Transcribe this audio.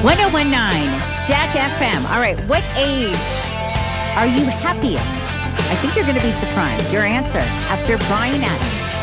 1019 Jack FM. All right, what age are you happiest? I think you're going to be surprised. Your answer after Brian Adams.